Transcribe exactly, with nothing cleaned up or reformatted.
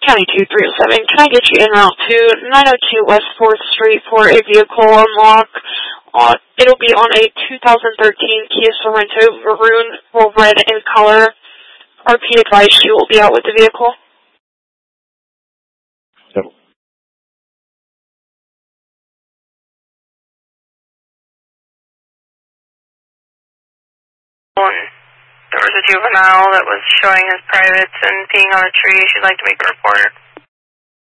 County two three oh seven, can I get you en route to nine oh two West fourth Street for a vehicle unlock? Uh, it'll be on a two thousand thirteen Kia Sorento maroon or red in color. R P advised you will be out with the vehicle. Yep. One. There was a juvenile that was showing his privates and peeing on a tree. She'd like to make a report.